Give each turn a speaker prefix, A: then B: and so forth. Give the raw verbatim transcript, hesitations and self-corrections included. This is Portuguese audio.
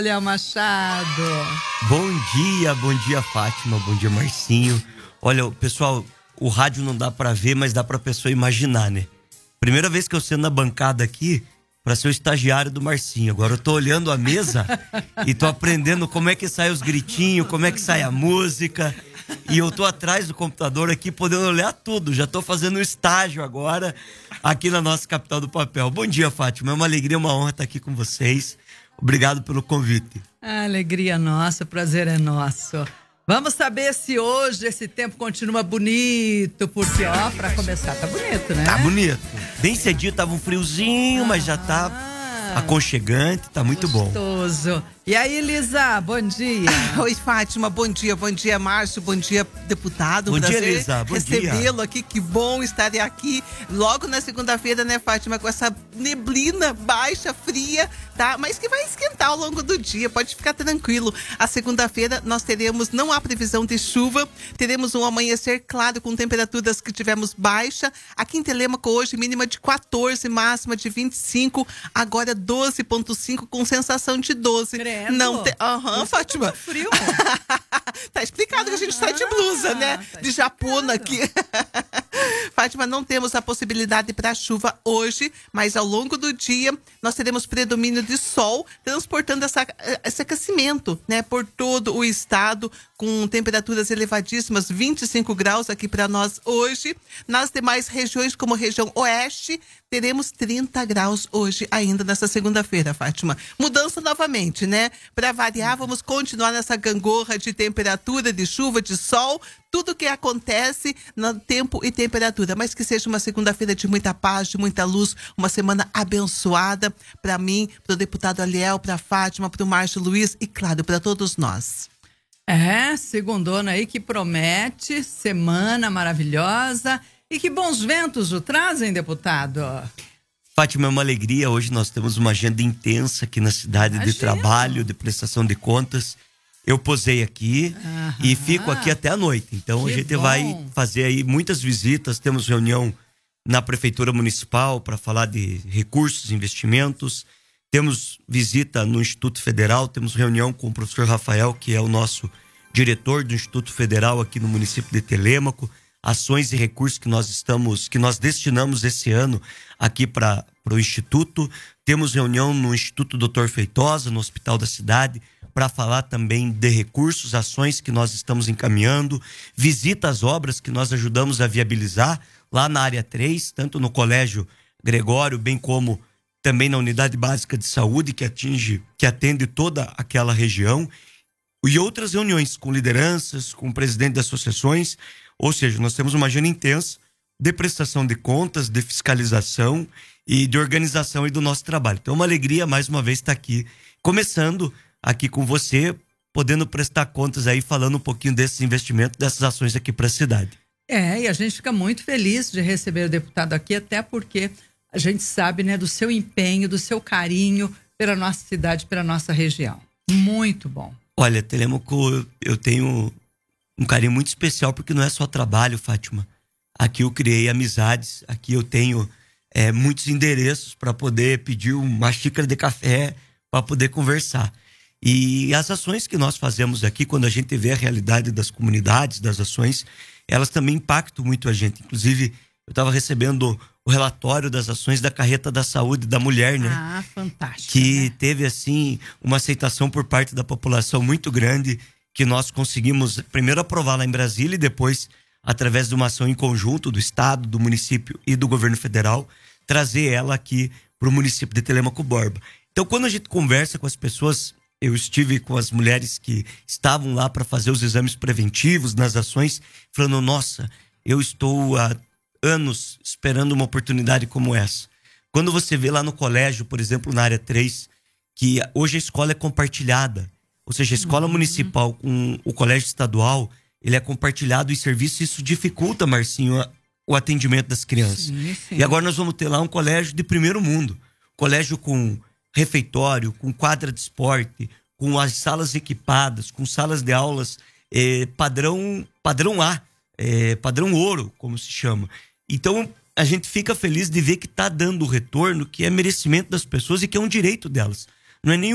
A: Olha, Machado.
B: Bom dia, bom dia, Fátima, bom dia, Marcinho. Olha, pessoal, o rádio não dá pra ver, mas dá pra pessoa imaginar, né? Primeira vez que eu sento na bancada aqui pra ser o estagiário do Marcinho. Agora eu tô olhando a mesa e tô aprendendo como é que sai os gritinhos, como é que sai a música. E eu tô atrás do computador aqui podendo olhar tudo. Já tô fazendo um estágio agora aqui na nossa capital do papel. Bom dia, Fátima. É uma alegria, uma honra estar aqui com vocês. Obrigado pelo convite.
A: A alegria nossa, o prazer é nosso. Vamos saber se hoje esse tempo continua bonito, porque, ó, pra começar, tá bonito, né?
B: Tá bonito. Bem cedinho, tava um friozinho, ah, mas já tá aconchegante, tá muito
A: gostoso. Bom. E aí, Lisa, bom dia.
C: Oi, Fátima, bom dia, bom dia, Márcio, bom dia, deputado.
B: Bom
C: prazer
B: dia, Lisa, bom dia.
C: recebê-lo aqui, que bom estar aqui logo na segunda-feira, né, Fátima, com essa neblina baixa, fria, tá? Mas que vai esquentar ao longo do dia, pode ficar tranquilo. A segunda-feira nós teremos, não há previsão de chuva, teremos um amanhecer claro com temperaturas que tivemos baixa. Aqui em Telêmaco hoje, mínima de quatorze, máxima de vinte e cinco, agora doze vírgula cinco com sensação de doze.
A: Credo.
C: Não tem. Aham, Fátima.
A: Tá frio.
C: Tá explicado que a gente está de blusa, né?
A: Tá
C: de japona aqui. Fátima, não temos a possibilidade para chuva hoje, mas ao longo do dia nós teremos predomínio de sol, transportando essa, esse aquecimento, né, por todo o estado, com temperaturas elevadíssimas, vinte e cinco graus aqui para nós hoje. Nas demais regiões, como região oeste, teremos trinta graus hoje ainda nessa segunda-feira, Fátima. Mudança novamente, né? Para variar, vamos continuar nessa gangorra de temperatura, de chuva, de sol, tudo que acontece no tempo e temperatura, mas que seja uma segunda-feira de muita paz, de muita luz, uma semana abençoada para mim, para o deputado Aliel, para a Fátima, para o Márcio Luiz e, claro, para todos nós.
A: É, segundona aí que promete, semana maravilhosa e que bons ventos o trazem, deputado.
B: Fátima, é uma alegria, hoje nós temos uma agenda intensa aqui na cidade. Imagina. De trabalho, de prestação de contas. Eu posei aqui Aham. e fico aqui até a noite. Então que a gente bom. vai fazer aí muitas visitas. Temos reunião na Prefeitura Municipal para falar de recursos, investimentos. Temos visita no Instituto Federal. Temos reunião com o professor Rafael, que é o nosso diretor do Instituto Federal aqui no município de Telêmaco. Ações e recursos que nós estamos, que nós destinamos esse ano aqui para o Instituto. Temos reunião no Instituto doutor Feitosa, no Hospital da Cidade, para falar também de recursos, ações que nós estamos encaminhando, visita às obras que nós ajudamos a viabilizar lá na área três, tanto no Colégio Gregório, bem como também na Unidade Básica de Saúde, que atinge, que atende toda aquela região, e outras reuniões com lideranças, com o presidente das associações, ou seja, nós temos uma agenda intensa de prestação de contas, de fiscalização e de organização aí do nosso trabalho. Então é uma alegria mais uma vez estar aqui, começando aqui com você, podendo prestar contas aí, falando um pouquinho desses investimentos, dessas ações aqui para a cidade.
A: É, e a gente fica muito feliz de receber o deputado aqui, até porque a gente sabe, né, do seu empenho, do seu carinho pela nossa cidade, pela nossa região. Muito bom.
B: Olha, Telêmaco, eu tenho um carinho muito especial, porque não é só trabalho, Fátima. Aqui eu criei amizades, aqui eu tenho é, muitos endereços para poder pedir uma xícara de café, para poder conversar. E as ações que nós fazemos aqui, quando a gente vê a realidade das comunidades, das ações, elas também impactam muito a gente. Inclusive, eu estava recebendo o relatório das ações da Carreta da Saúde da Mulher, né?
A: Ah, fantástico.
B: Que
A: né?
B: teve, assim, uma aceitação por parte da população muito grande, que nós conseguimos primeiro aprovar lá em Brasília e depois, através de uma ação em conjunto do Estado, do município e do governo federal, trazer ela aqui para o município de Telêmaco Borba. Então, quando a gente conversa com as pessoas, eu estive com as mulheres que estavam lá para fazer os exames preventivos nas ações, falando, nossa, eu estou há anos esperando uma oportunidade como essa. Quando você vê lá no colégio, por exemplo, na área três, que hoje a escola é compartilhada, ou seja, a escola uhum. municipal com o colégio estadual, ele é compartilhado em serviço, e isso dificulta, Marcinho, o atendimento das crianças.
A: Sim, sim.
B: E agora nós vamos ter lá um colégio de primeiro mundo, colégio com refeitório, com quadra de esporte, com as salas equipadas, com salas de aulas eh, padrão, padrão A, eh, padrão ouro, como se chama. Então, a gente fica feliz de ver que está dando o retorno, que é merecimento das pessoas e que é um direito delas. Não é nem